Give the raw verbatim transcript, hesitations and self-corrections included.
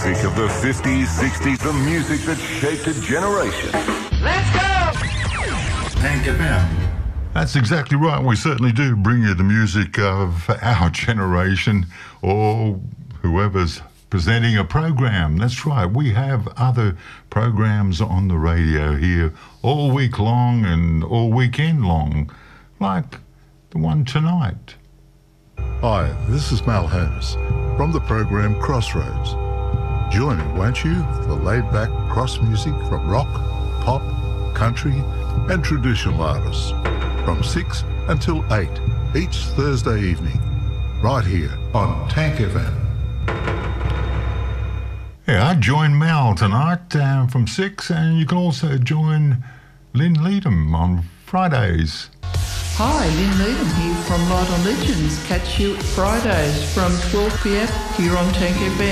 music of the fifties, sixties, the music that shaped a generation. Let's go! Tank F M. That's exactly right. We certainly do bring you the music of our generation or whoever's presenting a program. That's right. We have other programs on the radio here all week long and all weekend long, like the one tonight. Hi, this is Mal Holmes from the program Crossroads. Join me, won't you, for the laid-back cross music from rock, pop, country and traditional artists from six until eight each Thursday evening, right here on Tank F M. Yeah, I join Mal tonight uh, from six, and you can also join Lynn Leadham on Fridays. Hi, Lynn Leadham here from Light on Legends. Catch you Fridays from twelve p m here on Tank F M.